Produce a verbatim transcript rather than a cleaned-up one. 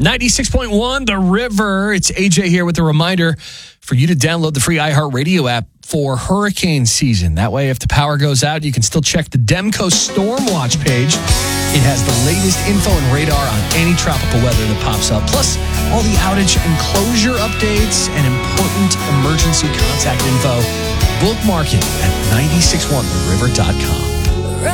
ninety-six point one The River. It's A J here with a reminder for you to download the free iHeartRadio app for hurricane season. That way, if the power goes out, you can still check the Demco Storm Watch page. It has the latest info and radar on any tropical weather that pops up, plus all the outage and closure updates and important emergency contact info. Bookmark it at nine six one the river dot com.